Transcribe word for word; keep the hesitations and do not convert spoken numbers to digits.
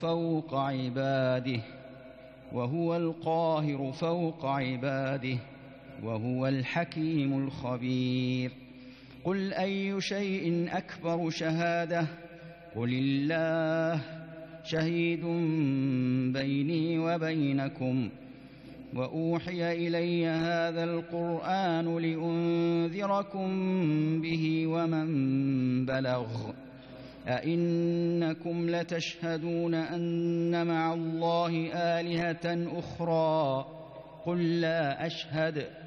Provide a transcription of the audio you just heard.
فوق عباده وهو القاهر فوق عباده وهو الحكيم الخبير. قل أي شيء أكبر شهادة قل الله شهيد بيني وبينكم وأوحي إلي هذا القرآن لأنذركم به ومن بلغ أئنكم لتشهدون أن مع الله آلهة أخرى قل لا أشهد